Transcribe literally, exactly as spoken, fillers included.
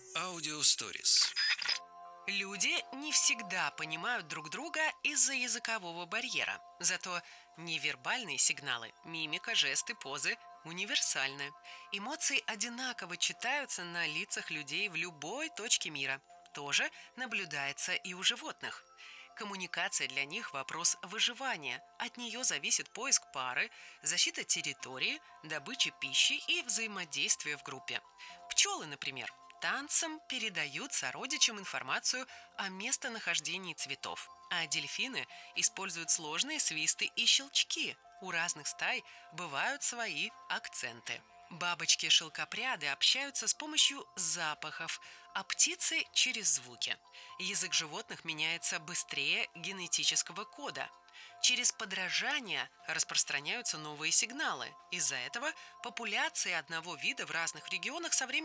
Аудиосторис. Люди не всегда понимают друг друга из-за языкового барьера. Зато невербальные сигналы, мимика, жесты, позы универсальны. Эмоции одинаково читаются на лицах людей в любой точке мира. Тоже наблюдается и у животных. Коммуникация для них – вопрос выживания. От нее зависит поиск пары, защита территории, добыча пищи и взаимодействие в группе. Пчелы, например, танцем передают сородичам информацию о местонахождении цветов, а дельфины используют сложные свисты и щелчки. У разных стай бывают свои акценты. Бабочки-шелкопряды общаются с помощью запахов, а птицы – через звуки. Язык животных меняется быстрее генетического кода. Через подражание распространяются новые сигналы. Из-за этого популяции одного вида в разных регионах со временем